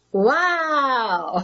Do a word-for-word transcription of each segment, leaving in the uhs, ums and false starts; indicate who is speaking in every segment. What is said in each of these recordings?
Speaker 1: Uau!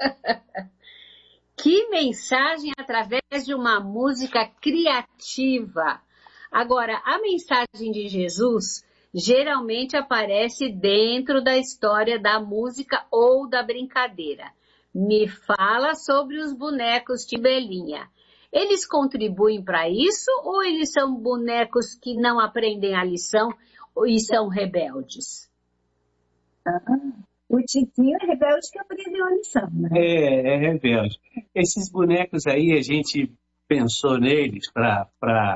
Speaker 1: Que mensagem através de uma música criativa. Agora, a mensagem de Jesus geralmente aparece dentro da história da música ou da brincadeira. Me fala sobre os bonecos Tibelinha. Eles contribuem para isso ou eles são bonecos que não aprendem a lição e são rebeldes?
Speaker 2: Ah, o Tiquinho é rebelde que aprendeu a lição, né?
Speaker 3: É, é rebelde. Esses bonecos aí, a gente pensou neles para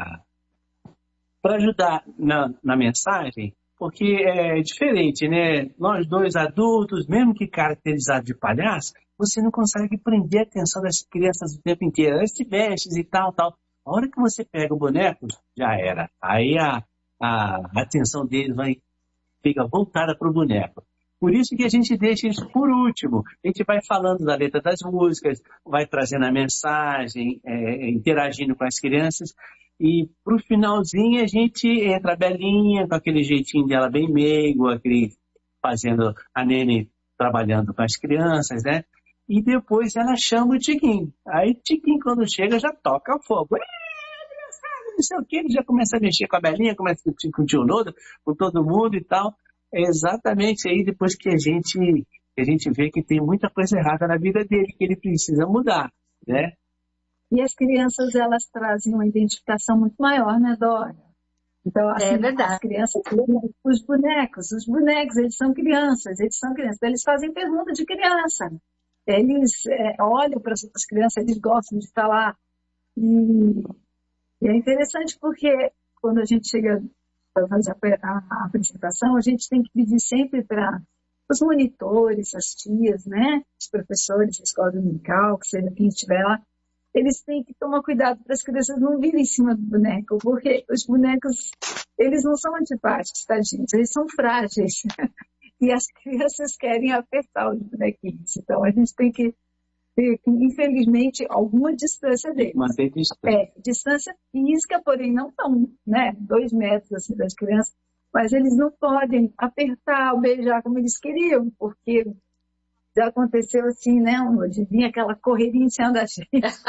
Speaker 3: para ajudar na, na mensagem, porque é diferente, né? Nós dois adultos, mesmo que caracterizados de palhaço, você não consegue prender a atenção das crianças o tempo inteiro. Elas se vestem e tal, tal. A hora que você pega o boneco, já era. Aí a, a atenção deles vai, fica voltada para o boneco. Por isso que a gente deixa isso por último. A gente vai falando da letra das músicas, vai trazendo a mensagem, é, interagindo com as crianças. E pro finalzinho a gente entra a Belinha, com aquele jeitinho dela bem meigo, aquele, fazendo a Nene trabalhando com as crianças, né? E depois ela chama o Tiquinho. Aí o Tiquinho, quando chega, já toca fogo. Não sei o que, ele já começa a mexer com a Belinha, começa com o tio Lodo, com todo mundo e tal. É exatamente aí depois que a gente, que a gente vê que tem muita coisa errada na vida dele, que ele precisa mudar, né?
Speaker 2: E as crianças, elas trazem uma identificação muito maior, né, Dora? Então, assim,
Speaker 1: é verdade.
Speaker 2: As crianças, os bonecos, os bonecos, eles são crianças, eles são crianças. Eles fazem pergunta de criança. Eles é, olham para as crianças, eles gostam de falar. E, e é interessante porque quando a gente chega para fazer a, a, a apresentação, a gente tem que pedir sempre para os monitores, as tias, né, os professores da escola dominical, que seja quem estiver lá, eles têm que tomar cuidado para as crianças não virem em cima do boneco, porque os bonecos, eles não são antipáticos, tadinhos, eles são frágeis. E as crianças querem apertar os bonequinhos. Então, a gente tem que ter, infelizmente, alguma distância deles.
Speaker 3: Manter distância.
Speaker 2: É, distância física, porém não tão, né, dois metros assim, das crianças, mas eles não podem apertar ou beijar como eles queriam, porque já aconteceu assim, né, de vir aquela correria em cima da gente.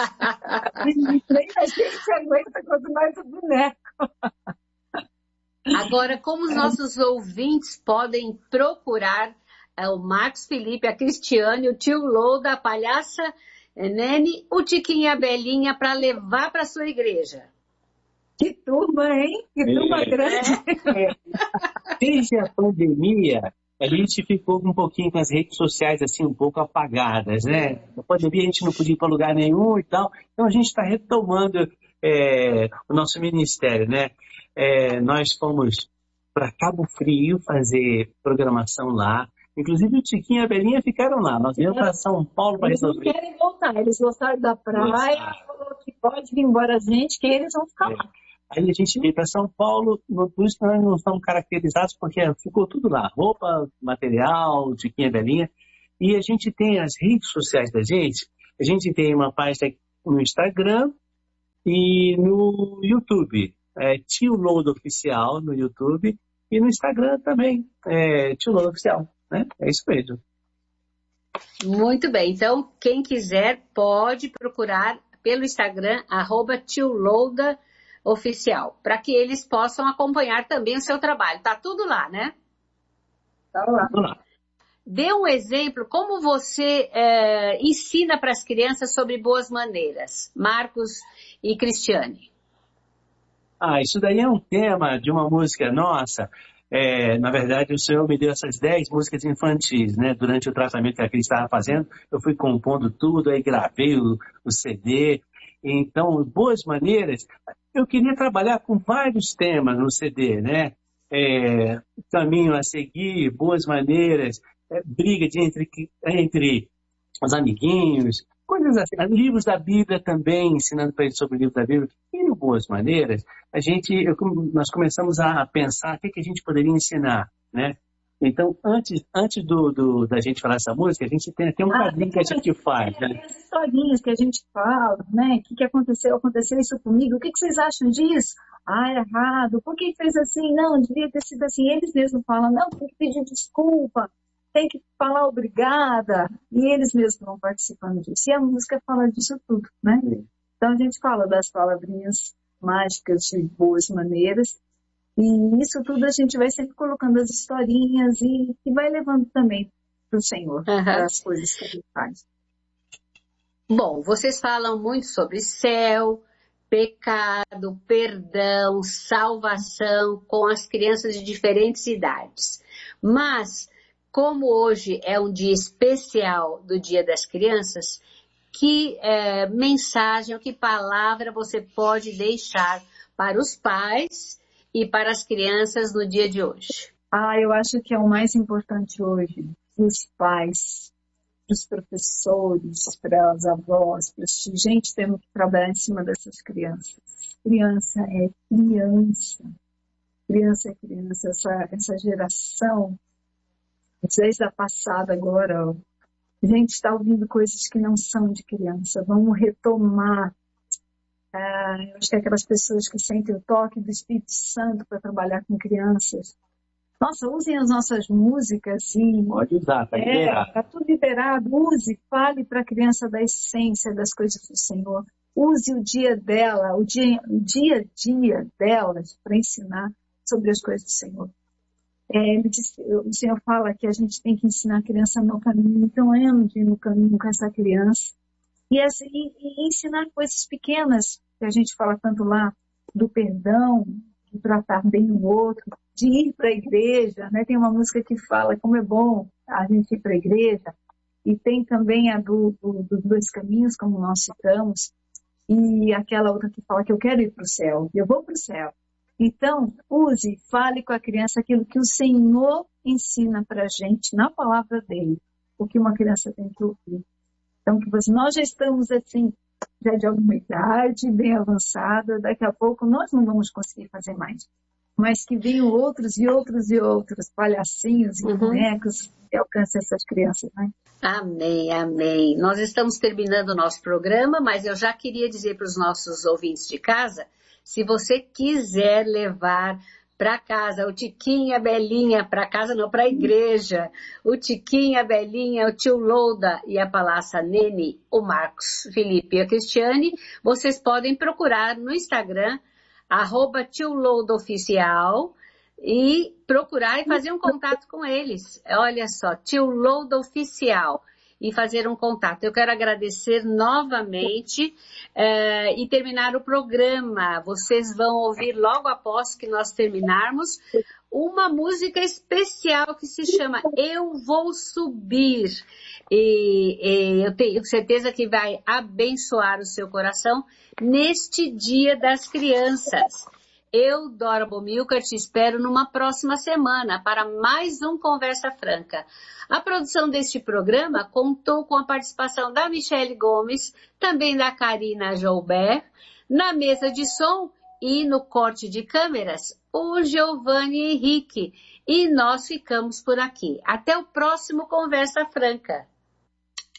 Speaker 2: Nem a gente aguenta, quanto mais o boneco.
Speaker 1: Agora, como os nossos ouvintes podem procurar é, o Marcos Felipe, a Cristiane, o tio Loda, a palhaça Nene, o Tiquinho e a Belinha para levar para sua igreja?
Speaker 2: Que turma, hein? Que turma
Speaker 3: é,
Speaker 2: grande.
Speaker 3: É. Desde a pandemia, a gente ficou um pouquinho com as redes sociais assim um pouco apagadas, né? Na pandemia a gente não podia ir para lugar nenhum e tal, então a gente está retomando é, o nosso ministério, né? É, nós fomos para Cabo Frio fazer programação lá, inclusive o Tiquinho e a Belinha ficaram lá, nós viemos para São Paulo para
Speaker 2: Eles não
Speaker 3: resolver.
Speaker 2: querem voltar, eles gostaram da praia, falou que pode vir embora a gente, que eles vão ficar
Speaker 3: É.
Speaker 2: lá.
Speaker 3: Aí a gente veio para São Paulo, por isso nós não estamos caracterizados, porque ficou tudo lá, roupa, material, Tiquinha, Belinha. E a gente tem as redes sociais da gente, a gente tem uma página no Instagram e no YouTube. É Tio Lodo Oficial no YouTube e no Instagram também, é Tio Lodo Oficial, né? É isso mesmo.
Speaker 1: Muito bem, então quem quiser pode procurar pelo Instagram, arroba Tio Loda Oficial, para que eles possam acompanhar também o seu trabalho. Tá tudo lá, né?
Speaker 2: Tá lá.
Speaker 3: Vamos lá.
Speaker 1: Dê um exemplo, como você é, ensina para as crianças sobre boas maneiras, Marcos e Cristiane.
Speaker 3: Ah, isso daí é um tema de uma música nossa. É, na verdade, o Senhor me deu essas dez músicas infantis, né? Durante o tratamento que a Cris estava fazendo, eu fui compondo tudo, aí gravei o, o C D. Então, boas maneiras, eu queria trabalhar com vários temas no C D, né? É, caminho a seguir, boas maneiras, é, briga de entre, entre os amiguinhos, coisas assim. Livros da Bíblia também, ensinando para eles sobre o livro da Bíblia. E no Boas Maneiras, a gente, eu, nós começamos a pensar o que, que a gente poderia ensinar, né? Então, antes, antes do, do, da gente falar essa música, a gente tem até um
Speaker 2: Ah,
Speaker 3: quadrinho que a gente faz,
Speaker 2: tem
Speaker 3: né?
Speaker 2: as historinhas que a gente fala, né? O que, que aconteceu? Aconteceu isso comigo. O que, que vocês acham disso? Ah, é errado. Por que fez assim? Não, devia ter sido assim. Eles mesmos falam, não, tem que pedir desculpa. tem que falar obrigada, e eles mesmos vão participando disso. E a música fala disso tudo, né? Então a gente fala das palavrinhas mágicas de boas maneiras, e isso tudo a gente vai sempre colocando as historinhas e, e vai levando também para o Senhor,
Speaker 1: Uhum.
Speaker 2: para as coisas que Ele faz.
Speaker 1: Bom, vocês falam muito sobre céu, pecado, perdão, salvação com as crianças de diferentes idades. Mas, como hoje é um dia especial do Dia das Crianças, que é, mensagem ou que palavra você pode deixar para os pais e para as crianças no dia de hoje?
Speaker 2: Ah, eu acho que é o mais importante hoje, os pais, os professores, para as avós, para as gente temos que trabalhar em cima dessas crianças. Criança é criança, criança é criança, essa, essa geração, desde a passada agora, ó, a gente está ouvindo coisas que não são de criança, vamos retomar. Ah, eu acho que aquelas pessoas que sentem o toque do Espírito Santo para trabalhar com crianças. Nossa, usem as nossas músicas e...
Speaker 3: Pode usar, tá liberado.
Speaker 2: Está tudo liberado. Use, fale para a criança da essência das coisas do Senhor. Use o dia dela, o dia, o dia a dia delas para ensinar sobre as coisas do Senhor. É, ele diz, o Senhor fala que a gente tem que ensinar a criança no caminho, então ande no caminho com essa criança. E, assim, e, e ensinar coisas pequenas, que a gente fala tanto lá, do perdão, de tratar bem o outro, de ir para a igreja, né? Tem uma música que fala como é bom a gente ir para a igreja, e tem também a do, do, dos dois caminhos, como nós citamos, e aquela outra que fala que eu quero ir para o céu, eu vou para o céu. Então, use, fale com a criança aquilo que o Senhor ensina para a gente na palavra dele, o que uma criança tem que ouvir. Então, que nós já estamos assim, já de alguma idade, bem avançada, daqui a pouco nós não vamos conseguir fazer mais. Mas que venham outros e outros e outros palhacinhos e
Speaker 1: Uhum.
Speaker 2: bonecos que alcancem essas crianças, né?
Speaker 1: Amém, amém. Nós estamos terminando o nosso programa, mas eu já queria dizer para os nossos ouvintes de casa, se você quiser levar para casa o Tiquinho e a Belinha, para casa não, para a igreja, o Tiquinho, a Belinha, o tio Louda e a Palácia Nene, o Marcos Felipe e a Cristiane, vocês podem procurar no Instagram, arroba tio Louda Oficial, e procurar e fazer um contato com eles. Olha só, tio Louda Oficial, e fazer um contato. Eu quero agradecer novamente eh, e terminar o programa. Vocês vão ouvir logo após que nós terminarmos uma música especial que se chama Eu Vou Subir. E, e eu tenho certeza que vai abençoar o seu coração neste Dia das Crianças. Eu, Dora Bomilcar, te espero numa próxima semana para mais um Conversa Franca. A produção deste programa contou com a participação da Michele Gomes, também da Karina Joubert, na mesa de som e no corte de câmeras, o Giovanni Henrique. E nós ficamos por aqui. Até o próximo Conversa Franca.